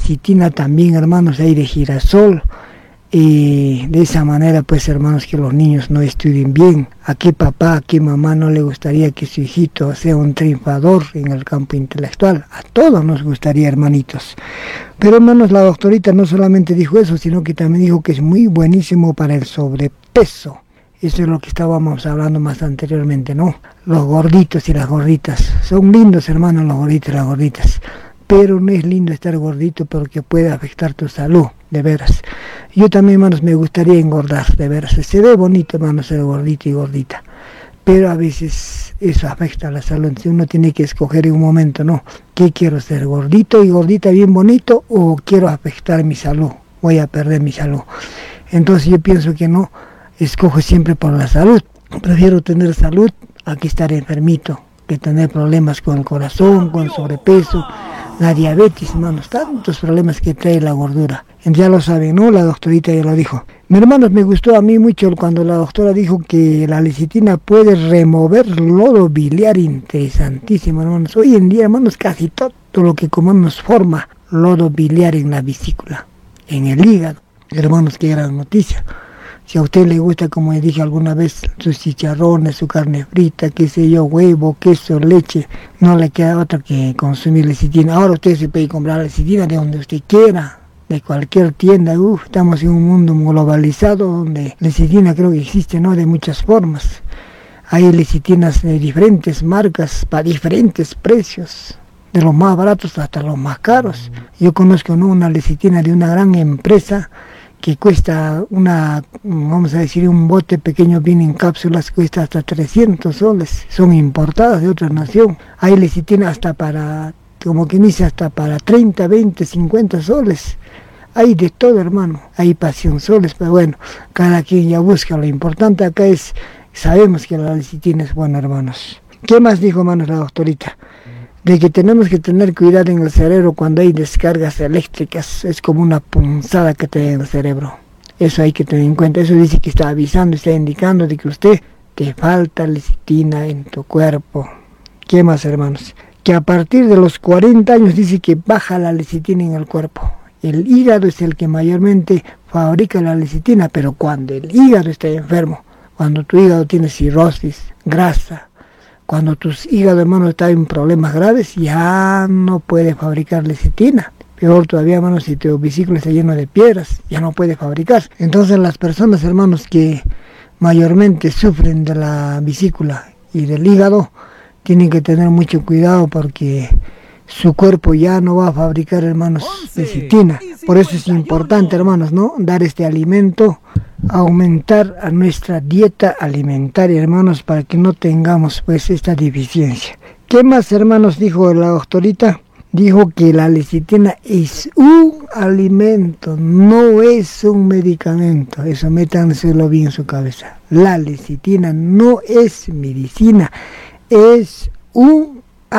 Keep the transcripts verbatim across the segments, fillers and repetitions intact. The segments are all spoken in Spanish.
lecitina también, hermanos, hay de girasol. Y de esa manera, pues, hermanos, que los niños no estudien bien. ¿A qué papá, a qué mamá no le gustaría que su hijito sea un triunfador en el campo intelectual? A todos nos gustaría, hermanitos. Pero, hermanos, la doctorita no solamente dijo eso, sino que también dijo que es muy buenísimo para el sobrepeso. Eso es lo que estábamos hablando más anteriormente, ¿no? Los gorditos y las gorditas. Son lindos, hermanos, los gorditos y las gorditas. Pero no es lindo estar gordito porque puede afectar tu salud, de veras. Yo también, hermanos, me gustaría engordar, de veras. Se ve bonito, hermanos, ser gordito y gordita. Pero a veces eso afecta a la salud. Entonces uno tiene que escoger en un momento, ¿no? ¿Qué quiero ser? ¿Gordito y gordita bien bonito? ¿O quiero afectar mi salud? Voy a perder mi salud. Entonces yo pienso que no, escojo siempre por la salud. Prefiero tener salud a que estar enfermito, que tener problemas con el corazón, con sobrepeso, la diabetes, hermanos, tantos problemas que trae la gordura. Ya lo saben, ¿no? La doctorita ya lo dijo. Mi hermanos, me gustó a mí mucho cuando la doctora dijo que la lecitina puede remover lodo biliar. Interesantísimo, hermanos. Hoy en día, hermanos, casi todo lo que comemos forma lodo biliar en la vesícula, en el hígado. Hermanos, qué gran noticia. Si a usted le gusta, como le dije alguna vez, sus chicharrones, su carne frita, qué sé yo, huevo, queso, leche, no le queda otra que consumir lecitina. Ahora usted se puede comprar lecitina de donde usted quiera, de cualquier tienda. Uf, estamos en un mundo globalizado donde lecitina creo que existe, ¿no? De muchas formas. Hay lecitinas de diferentes marcas, para diferentes precios, de los más baratos hasta los más caros. Yo conozco, ¿no?, una lecitina de una gran empresa que cuesta una, vamos a decir, un bote pequeño viene en cápsulas, cuesta hasta trescientos soles, son importadas de otra nación. Hay lecitina hasta para, como que dice, hasta para treinta, veinte, cincuenta soles. Hay de todo, hermano, hay pasión soles, pero bueno, cada quien ya busca. Lo importante acá es, sabemos que la lecitina es buena, hermanos. ¿Qué más dijo, hermanos, la doctorita? De que tenemos que tener cuidado en el cerebro cuando hay descargas eléctricas. Es como una punzada que te da en el cerebro. Eso hay que tener en cuenta. Eso dice que está avisando, está indicando de que usted te falta lecitina en tu cuerpo. ¿Qué más, hermanos? Que a partir de los cuarenta años dice que baja la lecitina en el cuerpo. El hígado es el que mayormente fabrica la lecitina, pero cuando el hígado está enfermo, cuando tu hígado tiene cirrosis, grasa, cuando tu hígado, hermano, está en problemas graves, ya no puede fabricar lecitina. Peor todavía, hermano, si tu vesícula está lleno de piedras, ya no puede fabricar. Entonces las personas, hermanos, que mayormente sufren de la vesícula y del hígado, tienen que tener mucho cuidado porque su cuerpo ya no va a fabricar, hermanos, lecitina. Por eso es importante, hermanos, ¿no?, dar este alimento, aumentar a nuestra dieta alimentaria, hermanos, para que no tengamos pues esta deficiencia. ¿Qué más, hermanos, dijo la doctorita? Dijo que la lecitina es un alimento, no es un medicamento. Eso métanselo bien en su cabeza. La lecitina no es medicina, es un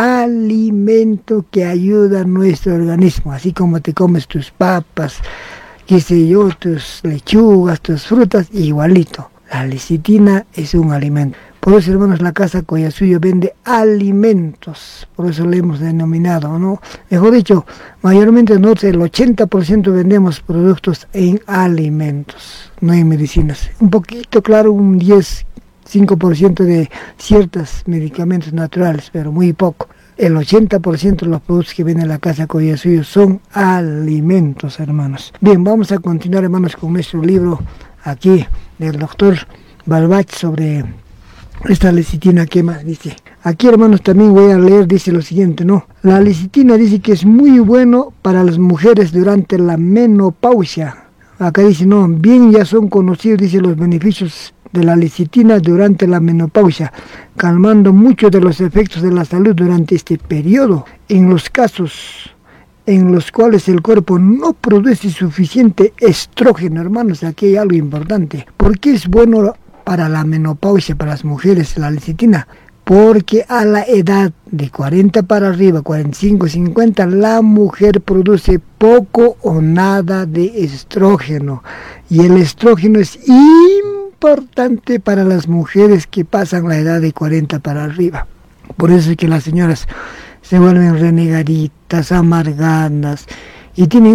alimento que ayuda a nuestro organismo, así como te comes tus papas, qué sé yo, tus lechugas, tus frutas, igualito. La lecitina es un alimento. Por eso, hermanos, la casa Collasuyo vende alimentos, por eso le hemos denominado, ¿no? Mejor dicho, mayormente nosotros el ochenta por ciento vendemos productos en alimentos, no en medicinas. Un poquito, claro, un diez, cinco por ciento de ciertos medicamentos naturales, pero muy poco. El ochenta por ciento de los productos que venden en la casa Collasuyo son alimentos, hermanos. Bien, vamos a continuar, hermanos, con nuestro libro aquí del doctor Balbach sobre esta lecitina. ¿Qué más dice? Aquí, hermanos, también voy a leer, dice lo siguiente, ¿no? La lecitina dice que es muy bueno para las mujeres durante la menopausia. Acá dice, no, bien ya son conocidos, dice, los beneficios de la lecitina durante la menopausia, calmando muchos de los efectos de la salud durante este periodo. En los casos en los cuales el cuerpo no produce suficiente estrógeno, hermanos, aquí hay algo importante. ¿Por qué es bueno para la menopausia, para las mujeres, la lecitina? Porque a la edad de cuarenta para arriba, cuarenta y cinco, cincuenta, la mujer produce poco o nada de estrógeno. Y el estrógeno es importante para las mujeres que pasan la edad de cuarenta para arriba. Por eso es que las señoras se vuelven renegaditas, amargadas y tienen